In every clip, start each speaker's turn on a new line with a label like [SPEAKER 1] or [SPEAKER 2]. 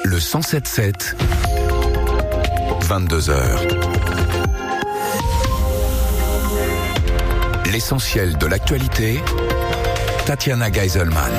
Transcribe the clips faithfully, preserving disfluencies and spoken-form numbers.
[SPEAKER 1] Le cent sept sept, vingt-deux heures. L'essentiel de l'actualité, Tatiana Geiselman.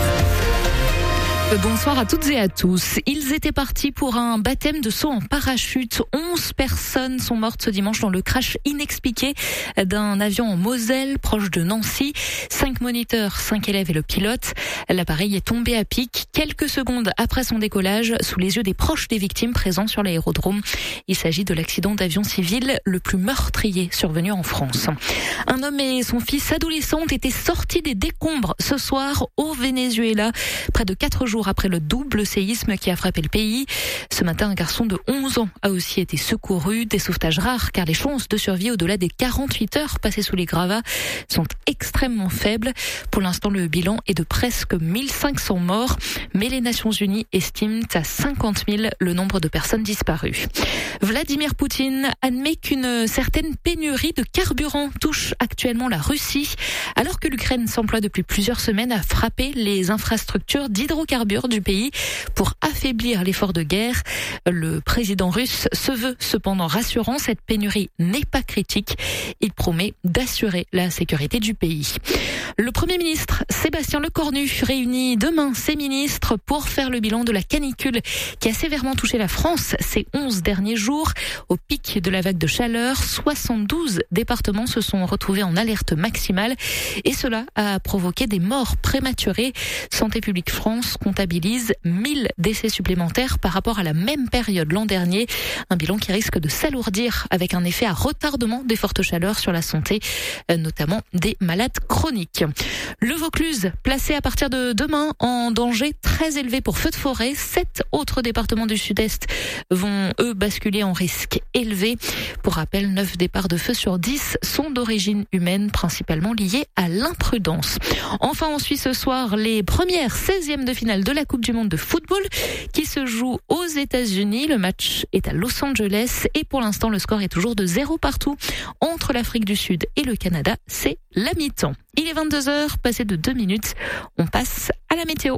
[SPEAKER 2] Bonsoir à toutes et à tous. Ils étaient partis pour un baptême de saut en parachute. Onze personnes sont mortes ce dimanche dans le crash inexpliqué d'un avion en Moselle, proche de Nancy. Cinq moniteurs, cinq élèves et le pilote. L'appareil est tombé à pic quelques secondes après son décollage, sous les yeux des proches des victimes présents sur l'aérodrome. Il s'agit de l'accident d'avion civil le plus meurtrier survenu en France. Un homme et son fils adolescent ont été sortis des décombres ce soir au Venezuela, près de quatre jours après le double séisme qui a frappé le pays. Ce matin, un garçon de onze ans a aussi été secouru. Des sauvetages rares car les chances de survie au-delà des quarante-huit heures passées sous les gravats sont extrêmement faibles. Pour l'instant, le bilan est de presque mille cinq cents morts, mais les Nations Unies estiment à cinquante mille le nombre de personnes disparues. Vladimir Poutine admet qu'une certaine pénurie de carburant touche actuellement la Russie, alors que l'Ukraine s'emploie depuis plusieurs semaines à frapper les infrastructures d'hydrocarbures du pays pour affaiblir l'effort de guerre. Le président russe se veut cependant rassurant, cette pénurie n'est pas critique. Il promet d'assurer la sécurité du pays. Le Premier ministre Sébastien Lecornu réunit demain ses ministres pour faire le bilan de la canicule qui a sévèrement touché la France ces onze derniers jours. Au pic de la vague de chaleur, soixante-douze départements se sont retrouvés en alerte maximale et cela a provoqué des morts prématurées. Santé publique France comptabilise mille décès supplémentaires par rapport à la même période l'an dernier. Un bilan qui risque de s'alourdir avec un effet à retardement des fortes chaleurs sur la santé, notamment des malades chroniques. Le Vaucluse, placé à partir de demain en danger très élevé pour feux de forêt. Sept autres départements du Sud-Est vont, eux, basculer en risque élevé. Pour rappel, neuf départs de feu sur dix sont d'origine humaine, principalement liés à l'imprudence. Enfin, on suit ce soir les premières seizièmes de finale de la Coupe du Monde de football qui se joue aux États-Unis. Le match est à Los Angeles et pour l'instant, le score est toujours de zéro partout entre l'Afrique du Sud et le Canada. C'est la mi-temps. Il est vingt-deux heures, passé de deux minutes. On passe à la météo.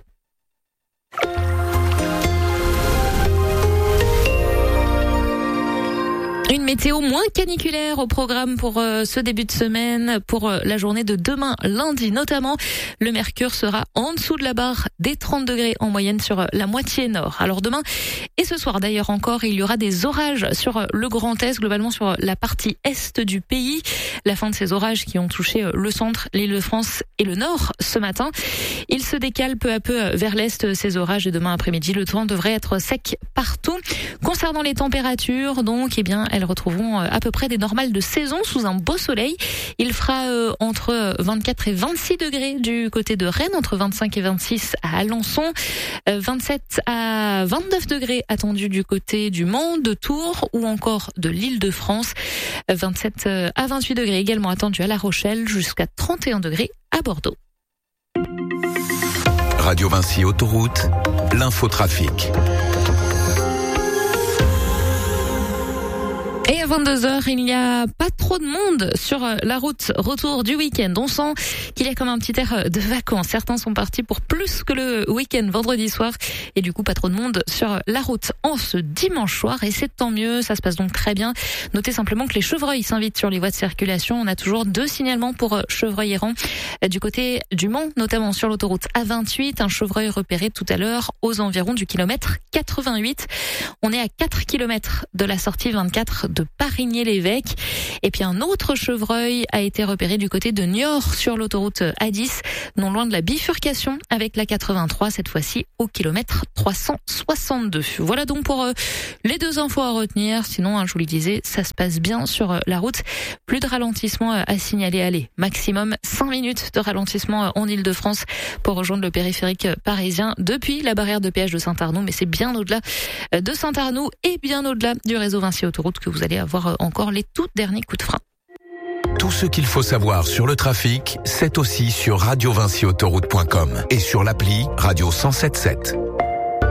[SPEAKER 2] Une météo moins caniculaire au programme pour euh, ce début de semaine, pour euh, la journée de demain, lundi notamment. Le mercure sera en dessous de la barre des trente degrés en moyenne sur euh, la moitié nord. Alors demain et ce soir d'ailleurs encore, il y aura des orages sur euh, le Grand Est, globalement sur euh, la partie est du pays. La fin de ces orages qui ont touché euh, le centre, l'Île-de-France et le nord ce matin. Ils se décalent peu à peu euh, vers l'est, ces orages, et demain après-midi, le temps devrait être sec partout. Concernant les températures, donc, eh bien, elles retrouveront à peu près des normales de saison sous un beau soleil. Il fera euh, entre vingt-quatre et vingt-six degrés du côté de Rennes, entre vingt-cinq et vingt-six à Alençon, euh, vingt-sept à vingt-neuf degrés attendus du côté du Mans, de Tours ou encore de l'Île-de-France, euh, vingt-sept à vingt-huit degrés également attendus à La Rochelle, jusqu'à trente et un degrés à Bordeaux.
[SPEAKER 1] Radio Vinci Autoroute, l'infotrafic.
[SPEAKER 2] Et à vingt-deux heures, il n'y a pas trop de monde sur la route retour du week-end. On sent qu'il y a comme un petit air de vacances. Certains sont partis pour plus que le week-end vendredi soir. Et du coup, pas trop de monde sur la route en ce dimanche soir. Et c'est tant mieux, ça se passe donc très bien. Notez simplement que les chevreuils s'invitent sur les voies de circulation. On a toujours deux signalements pour chevreuils errants. Du côté du Mans, notamment sur l'autoroute A vingt-huit, un chevreuil repéré tout à l'heure aux environs du kilomètre quatre-vingt-huit. On est à quatre kilomètres de la sortie vingt-quatre de Parigné-l'Évêque. Et puis un autre chevreuil a été repéré du côté de Niort sur l'autoroute A dix, non loin de la bifurcation avec la quatre-vingt-trois, cette fois-ci au kilomètre trois cent soixante-deux. Voilà donc pour euh, les deux infos à retenir. Sinon, hein, je vous le disais, ça se passe bien sur euh, la route. Plus de ralentissement euh, à signaler. Allez, maximum cinq minutes de ralentissement euh, en Île-de-France pour rejoindre le périphérique euh, parisien depuis la barrière de péage de Saint-Arnoux. Mais c'est bien au-delà euh, de Saint-Arnoux et bien au-delà du réseau Vinci Autoroute que vous allez avoir encore les tout derniers coups de frein.
[SPEAKER 1] Tout ce qu'il faut savoir sur le trafic, c'est aussi sur radio vinci autoroute point com et sur l'appli Radio cent sept sept.